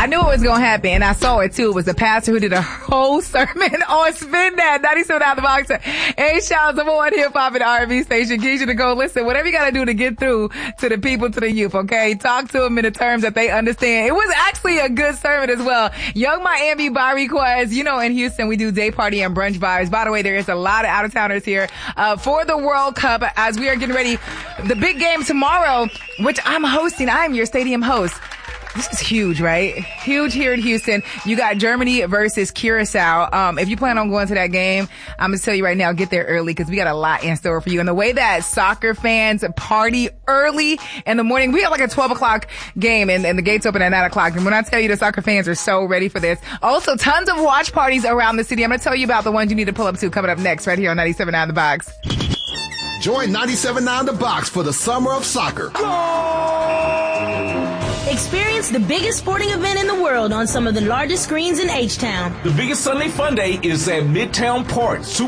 I knew it was going to happen, and I saw it too. It was the pastor who did a whole sermon on Spin That. 97 out the box. Hey, shout out to one hip hop and R&B station. Get you to go listen. Whatever you got to do to get through to the people, to the youth, okay? Talk to them in the terms that they understand. It was actually a good sermon as well. Young Miami by request. You know, in Houston, we do day party and brunch vibes. By the way, there is a lot of out-of-towners here for the World Cup as we are getting ready. The big game tomorrow, which I'm hosting. I'm your stadium host. This is huge, right? Huge here in Houston. You got Germany versus Curacao. If you plan on going to that game, I'm going to tell you right now, get there early because we got a lot in store for you. And the way that soccer fans party early in the morning, we have like a 12 o'clock game and the gates open at 9 o'clock. And when I tell you the soccer fans are so ready for this. Also, tons of watch parties around the city. I'm going to tell you about the ones you need to pull up to coming up next right here on 97.9 The Box. Join 97.9 The Box for the Summer of Soccer. Experience the biggest sporting event in the world on some of the largest screens in H-Town. The biggest Sunday Fun Day is at Midtown Park.